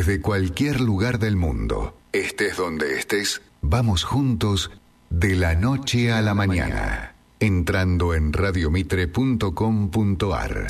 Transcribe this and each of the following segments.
Desde cualquier lugar del mundo, estés donde estés, vamos juntos de la noche a la mañana, entrando en radiomitre.com.ar.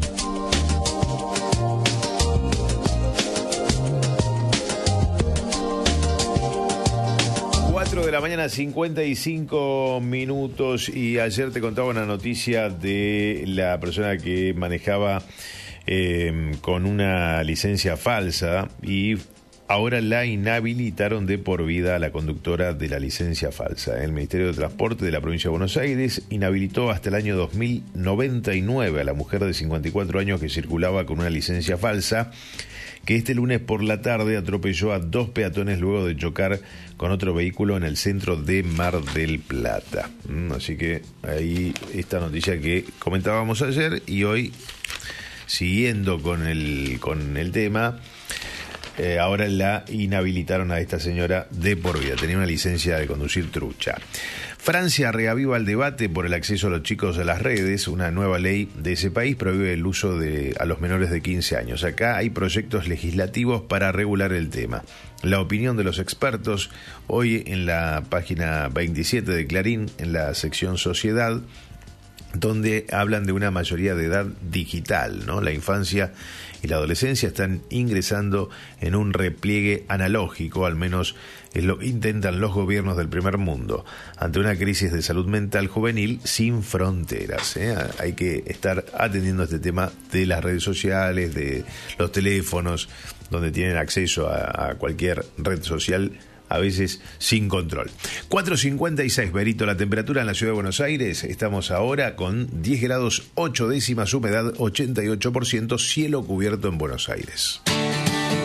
4 de la mañana, 55 minutos, y ayer te contaba una noticia de la persona que manejaba con una licencia falsa, y ahora la inhabilitaron de por vida a la conductora de la licencia falsa. El Ministerio de Transporte de la provincia de Buenos Aires inhabilitó hasta el año 2099 a la mujer de 54 años que circulaba con una licencia falsa, que este lunes por la tarde atropelló a 2 peatones luego de chocar con otro vehículo en el centro de Mar del Plata. Así que ahí esta noticia que comentábamos ayer, y hoy, siguiendo con el tema, ahora la inhabilitaron a esta señora de por vida. Tenía una licencia de conducir trucha. Francia reaviva el debate por el acceso a los chicos a las redes. Una nueva ley de ese país prohíbe el uso a los menores de 15 años. Acá hay proyectos legislativos para regular el tema. La opinión de los expertos, hoy en la página 27 de Clarín, en la sección Sociedad, donde hablan de una mayoría de edad digital, ¿no? La infancia y la adolescencia están ingresando en un repliegue analógico, al menos es lo que intentan los gobiernos del primer mundo, ante una crisis de salud mental juvenil sin fronteras. Hay que estar atendiendo este tema de las redes sociales, de los teléfonos, donde tienen acceso a cualquier red social, a veces sin control. 4:56, Berito, la temperatura en la ciudad de Buenos Aires. Estamos ahora con 10 grados 8 décimas, humedad 88%, cielo cubierto en Buenos Aires.